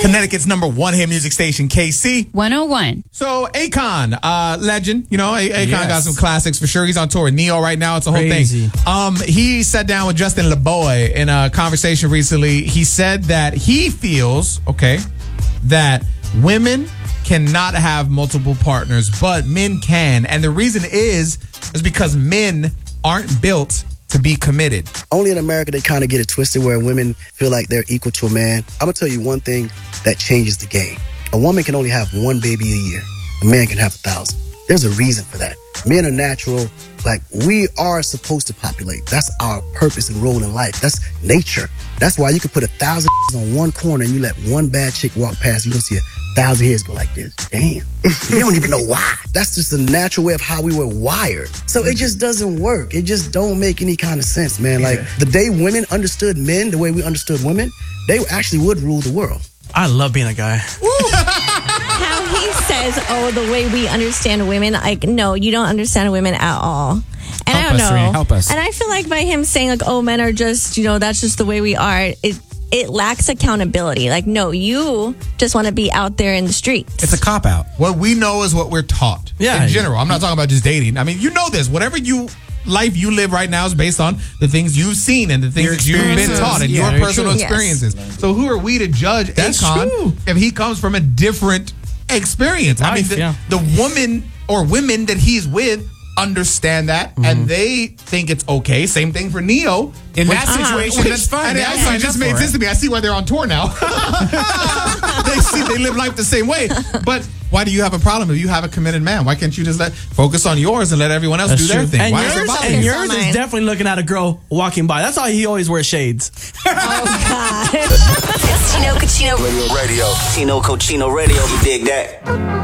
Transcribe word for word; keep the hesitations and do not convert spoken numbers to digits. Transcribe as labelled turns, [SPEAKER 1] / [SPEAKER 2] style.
[SPEAKER 1] Connecticut's number one hit music station, K C
[SPEAKER 2] one oh one.
[SPEAKER 1] So Akon, uh, legend, you know, A- Akon
[SPEAKER 3] Yes.
[SPEAKER 1] got some classics for sure. He's on tour with Neo right now. It's a whole
[SPEAKER 3] Crazy.
[SPEAKER 1] thing. Um, he sat down with Justin LeBoy in a conversation recently. He said that he feels, okay, that women cannot have multiple partners, but men can. And the reason is, is because men aren't built to be committed.
[SPEAKER 4] Only in America they kind of get it twisted where women feel like they're equal to a man. I'm going to tell you one thing that changes the game. A woman can only have one baby a year. A man can have a thousand. There's a reason for that. Men are natural. Like, we are supposed to populate. That's our purpose and role in life. That's nature. That's why you can put a thousand on one corner and you let one bad chick walk past. You don't see a thousand heads go like this. Damn. You don't even know why. That's just the natural way of how we were wired. So it just doesn't work. It just don't make any kind of sense, man. Like, the day women understood men the way we understood women, they actually would rule the world.
[SPEAKER 3] I love being a guy.
[SPEAKER 5] How he says, oh, the way we understand women, like, no, you don't understand women at all. And
[SPEAKER 6] Help
[SPEAKER 5] I don't
[SPEAKER 6] us,
[SPEAKER 5] know.
[SPEAKER 6] Serena, help us.
[SPEAKER 5] And I feel like by him saying, like, oh, men are just, you know, that's just the way we are, it it lacks accountability. Like, no, you just want to be out there in the streets.
[SPEAKER 6] It's a cop-out.
[SPEAKER 1] What we know is what we're taught.
[SPEAKER 3] Yeah.
[SPEAKER 1] In general. I'm not talking about just dating. I mean, you know this. Whatever you life you live right now is based on the things you've seen and the things
[SPEAKER 6] Your
[SPEAKER 1] that you've been
[SPEAKER 6] experiences.
[SPEAKER 1] taught and
[SPEAKER 6] Yeah,
[SPEAKER 1] your
[SPEAKER 6] very
[SPEAKER 1] personal
[SPEAKER 5] true. Yes.
[SPEAKER 1] experiences. So who are we to judge
[SPEAKER 3] That's
[SPEAKER 1] Akon
[SPEAKER 3] true.
[SPEAKER 1] if he comes from a different experience? I mean,
[SPEAKER 3] Life,
[SPEAKER 1] the,
[SPEAKER 3] yeah.
[SPEAKER 1] the woman or women that he's with understand that
[SPEAKER 6] Mm-hmm.
[SPEAKER 1] and they think it's okay. Same thing for Neo.
[SPEAKER 6] In
[SPEAKER 1] Which-
[SPEAKER 6] that situation,
[SPEAKER 1] which-
[SPEAKER 6] that's fine.
[SPEAKER 1] And it
[SPEAKER 6] Yeah,
[SPEAKER 1] actually
[SPEAKER 6] sign
[SPEAKER 1] just
[SPEAKER 6] up
[SPEAKER 1] made
[SPEAKER 6] for
[SPEAKER 1] sense
[SPEAKER 6] it.
[SPEAKER 1] to me. I see why they're on tour now. they see they live life the same way. But why do you have a problem if you have a committed man? Why can't you just let focus on yours and let everyone else
[SPEAKER 3] That's
[SPEAKER 1] do their
[SPEAKER 3] true.
[SPEAKER 1] thing?
[SPEAKER 3] And
[SPEAKER 1] Why
[SPEAKER 3] yours,
[SPEAKER 1] does it bother
[SPEAKER 3] and
[SPEAKER 1] you?
[SPEAKER 3] yours
[SPEAKER 5] Mine.
[SPEAKER 3] is definitely looking at a girl walking by. That's why he always wears shades.
[SPEAKER 5] Oh, God.
[SPEAKER 7] It's Tino Cochino Radio.
[SPEAKER 8] Tino Cochino Radio. You dig that?